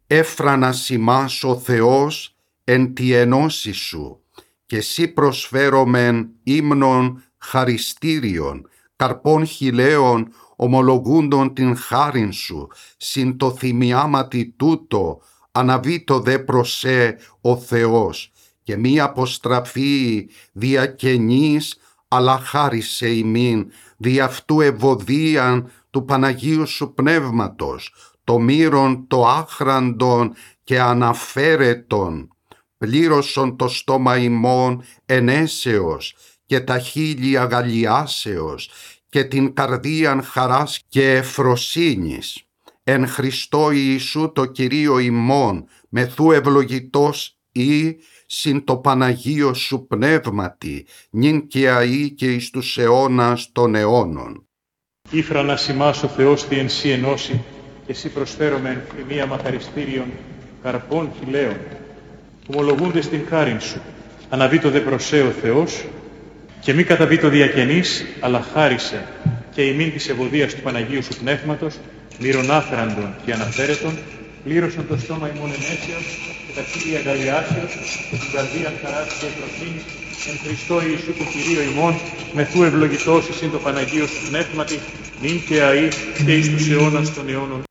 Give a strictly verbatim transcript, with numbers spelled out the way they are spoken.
Έφρανας ημάς ο Θεός εν τη ενώση σου, και σύ προσφέρομεν ύμνων χαριστήριων, καρπών χιλαίων, ομολογούντων την χάριν σου, συν το θυμιάματι τούτο, αναβήτω δε προσέ ο Θεός, και μη αποστραφή διακαινής, αλλά χάρισε ημίν, δι' αυτού ευωδίαν του Παναγίου σου Πνεύματος, το μύρον το άχραντον και αναφέρετον, πλήρωσον το στόμα ημών ενέσεως και τα χείλη αγαλιάσεως και την καρδίαν χαράς και ευφροσύνης. Εν Χριστώ Ιησού το Κυρίο ημών, μεθού ευλογητός ή συν το Παναγίο σου Πνεύματι, νυν και αεί και εις τους αιώνας των αιώνων. Ήφρανας ημάς ο Θεός τι εν σύ ενώσει, και σύ προσφέρομεν μία μαχαριστήριον καρπών χιλαίων, ομολογούντες την χάριν σου. Αναβήτω δε προσέ ο Θεός, και μη καταβήτω διακαινής, αλλά χάρισε και ημίν της ευωδίας του Παναγίου σου Πνεύματος, μύρον άφραντον και αναφέρετον, πλήρωσαν το στόμα ημών ενέσεως και τα χείλη αγαλιάσεως και την καρδία χαράς και ευφροσύνης, εν Χριστώ Ιησού το Κυρίο ημών, μεθού ευλογητός εισήν το Παναγίο σου Πνεύματι, νυν και αεί και εις τους αιώνας των αιώνων.